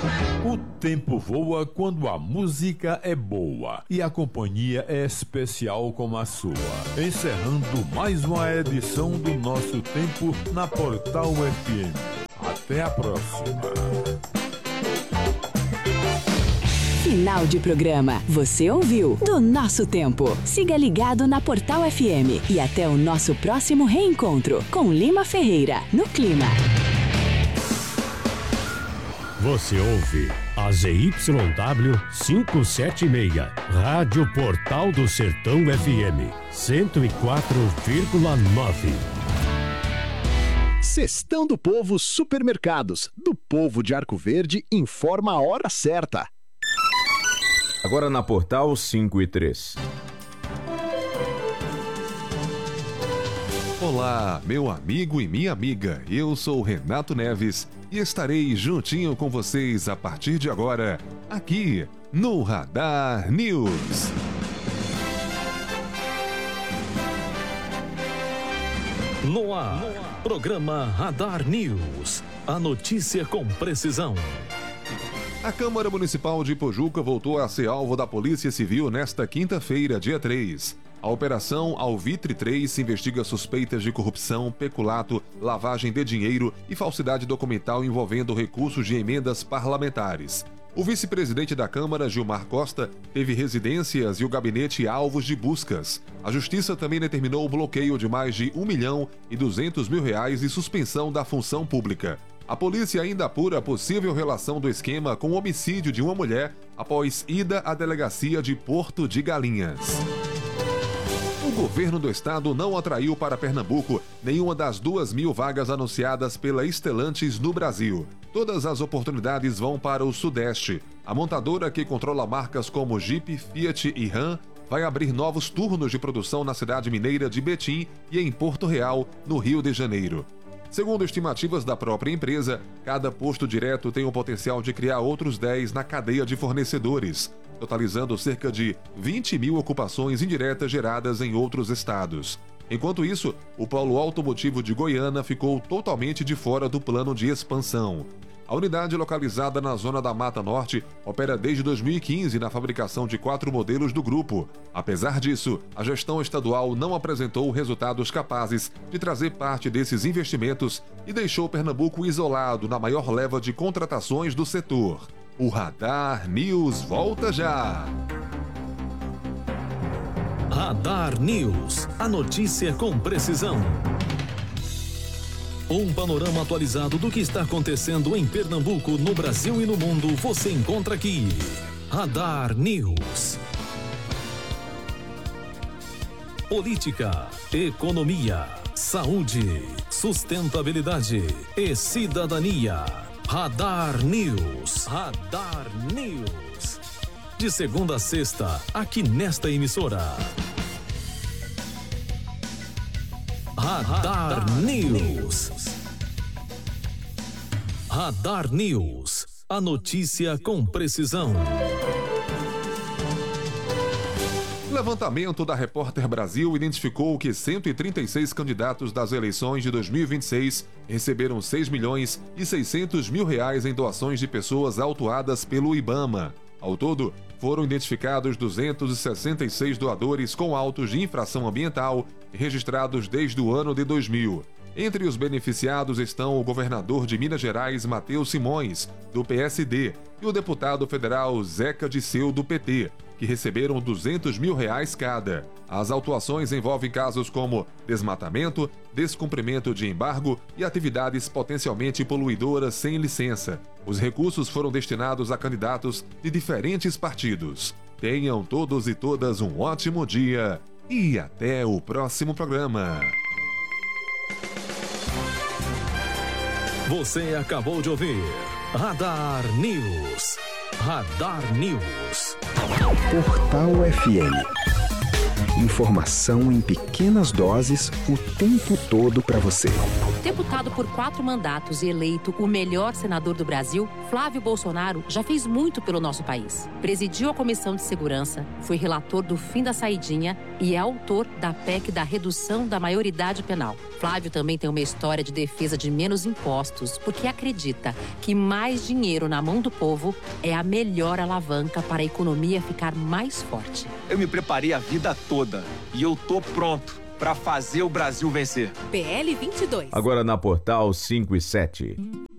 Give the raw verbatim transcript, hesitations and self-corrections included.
O tempo voa quando a música é boa e a companhia é especial como a sua. Encerrando mais uma edição do Nosso Tempo na Portal F M. Até a próxima. Final de programa. Você ouviu Do Nosso Tempo. Siga ligado na Portal F M e até o nosso próximo reencontro com Lima Ferreira, no Clima. Você ouve a Z Y W quinhentos e setenta e seis, Rádio Portal do Sertão F M, cento e quatro vírgula nove. Cestão do Povo Supermercados, do Povo de Arco Verde, informa a hora certa. Agora na Portal cinco e três. Olá, meu amigo e minha amiga, eu sou Renato Neves e estarei juntinho com vocês a partir de agora, aqui no Radar News. No ar, programa Radar News, a notícia com precisão. A Câmara Municipal de Pojuca voltou a ser alvo da Polícia Civil nesta quinta-feira, dia três. A Operação Alvitre três investiga suspeitas de corrupção, peculato, lavagem de dinheiro e falsidade documental envolvendo recursos de emendas parlamentares. O vice-presidente da Câmara, Gilmar Costa, teve residências e o gabinete alvos de buscas. A Justiça também determinou o bloqueio de mais de um milhão e duzentos mil reais e suspensão da função pública. A polícia ainda apura a possível relação do esquema com o homicídio de uma mulher após ida à delegacia de Porto de Galinhas. O governo do estado não atraiu para Pernambuco nenhuma das duas mil vagas anunciadas pela Stellantis no Brasil. Todas as oportunidades vão para o Sudeste. A montadora, que controla marcas como Jeep, Fiat e Ram, vai abrir novos turnos de produção na cidade mineira de Betim e em Porto Real, no Rio de Janeiro. Segundo estimativas da própria empresa, cada posto direto tem o potencial de criar outros dez na cadeia de fornecedores, totalizando cerca de vinte mil ocupações indiretas geradas em outros estados. Enquanto isso, o polo automotivo de Goiânia ficou totalmente de fora do plano de expansão. A unidade, localizada na zona da Mata Norte, opera desde dois mil e quinze na fabricação de quatro modelos do grupo. Apesar disso, a gestão estadual não apresentou resultados capazes de trazer parte desses investimentos e deixou Pernambuco isolado na maior leva de contratações do setor. O Radar News volta já! Radar News, a notícia com precisão. Um panorama atualizado do que está acontecendo em Pernambuco, no Brasil e no mundo, você encontra aqui. Radar News. Política, economia, saúde, sustentabilidade e cidadania. Radar News. Radar News. De segunda a sexta, aqui nesta emissora. Radar, Radar News. Radar News. A notícia com precisão. Levantamento da Repórter Brasil identificou que cento e trinta e seis candidatos das eleições de dois mil e vinte e seis receberam seis milhões e seiscentos mil reais em doações de pessoas autuadas pelo IBAMA. Ao todo, foram identificados duzentos e sessenta e seis doadores com autos de infração ambiental registrados desde o ano de dois mil. Entre os beneficiados estão o governador de Minas Gerais, Matheus Simões, do P S D, e o deputado federal Zeca Disseu, do P T, que receberam duzentos mil reais cada. As autuações envolvem casos como desmatamento, descumprimento de embargo e atividades potencialmente poluidoras sem licença. Os recursos foram destinados a candidatos de diferentes partidos. Tenham todos e todas um ótimo dia e até o próximo programa. Você acabou de ouvir Radar News. Radar News. Portal F M. Informação em pequenas doses o tempo todo para você. Deputado por quatro mandatos e eleito o melhor senador do Brasil, Flávio Bolsonaro já fez muito pelo nosso país. Presidiu a Comissão de Segurança, foi relator do fim da saidinha e é autor da P E C da redução da maioridade penal. Flávio também tem uma história de defesa de menos impostos, porque acredita que mais dinheiro na mão do povo é a melhor alavanca para a economia ficar mais forte. Eu me preparei a vida toda e eu tô pronto para fazer o Brasil vencer. P L vinte e dois. Agora na Portal cinco e sete.